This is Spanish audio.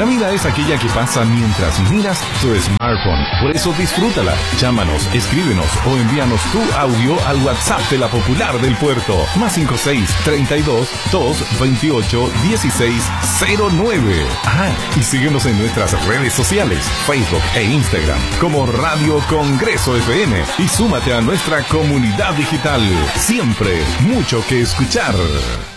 La vida es aquella que pasa mientras miras tu smartphone. Por eso disfrútala. Llámanos, escríbenos o envíanos tu audio al WhatsApp de la Popular del Puerto. +56 32 228 1609. Y síguenos en nuestras redes sociales, Facebook e Instagram, como Radio Congreso FM. Y súmate a nuestra comunidad digital. Siempre mucho que escuchar.